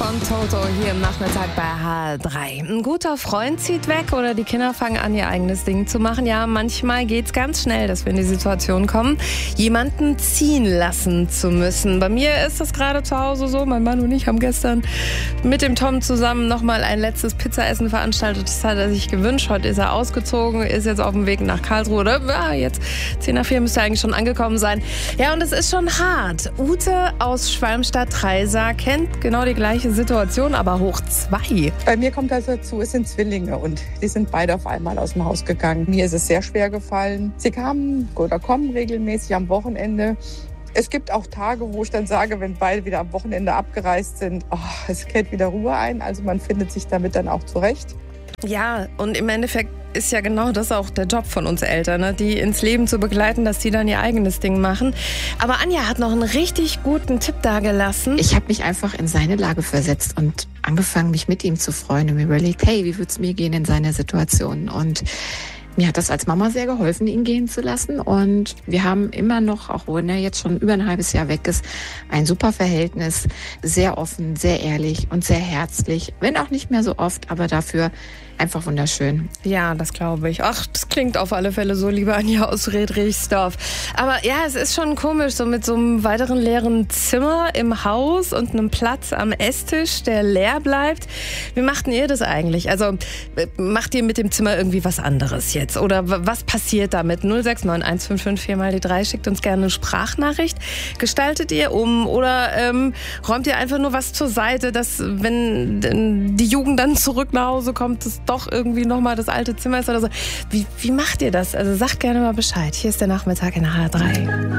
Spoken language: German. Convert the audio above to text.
von Toto hier im Nachmittag bei H3. Ein guter Freund zieht weg oder die Kinder fangen an, ihr eigenes Ding zu machen. Ja, manchmal geht's ganz schnell, dass wir in die Situation kommen, jemanden ziehen lassen zu müssen. Bei mir ist das gerade zu Hause so. Mein Mann und ich haben gestern mit dem Tom zusammen nochmal ein letztes Pizzaessen veranstaltet. Das hat er sich gewünscht. Heute ist er ausgezogen, ist jetzt auf dem Weg nach Karlsruhe. Oder ja, jetzt 10:04 müsste er eigentlich schon angekommen sein. Ja, und es ist schon hart. Ute aus Schwalmstadt-Treisa kennt genau die gleiche Situation, aber hoch 2. Bei mir kommt das dazu, es sind Zwillinge und die sind beide auf einmal aus dem Haus gegangen. Mir ist es sehr schwer gefallen. Sie kamen oder kommen regelmäßig am Wochenende. Es gibt auch Tage, wo ich dann sage, wenn beide wieder am Wochenende abgereist sind, es kehrt wieder Ruhe ein. Also man findet sich damit dann auch zurecht. Ja, und im Endeffekt ist ja genau das auch der Job von uns Eltern, ne? Die ins Leben zu begleiten, dass die dann ihr eigenes Ding machen. Aber Anja hat noch einen richtig guten Tipp dagelassen. Ich habe mich einfach in seine Lage versetzt und angefangen, mich mit ihm zu freuen und mir überlegt, hey, wie würde es mir gehen in seiner Situation? Und mir hat das als Mama sehr geholfen, ihn gehen zu lassen. Und wir haben immer noch, auch wenn er jetzt schon über ein halbes Jahr weg ist, ein super Verhältnis. Sehr offen, sehr ehrlich und sehr herzlich. Wenn auch nicht mehr so oft, aber dafür einfach wunderschön. Ja, das glaube ich. Ach, das klingt auf alle Fälle so, liebe Anja aus Friedrichsdorf. Aber ja, es ist schon komisch, so mit so einem weiteren leeren Zimmer im Haus und einem Platz am Esstisch, der leer bleibt. Wie macht denn ihr das eigentlich? Also macht ihr mit dem Zimmer irgendwie was anderes jetzt? Oder was passiert damit? 0691554 mal die 3, schickt uns gerne eine Sprachnachricht. Gestaltet ihr um oder räumt ihr einfach nur was zur Seite, dass wenn die Jugend dann zurück nach Hause kommt, das doch irgendwie nochmal das alte Zimmer ist oder so. Wie macht ihr das? Also sagt gerne mal Bescheid. Hier ist der Nachmittag in H3.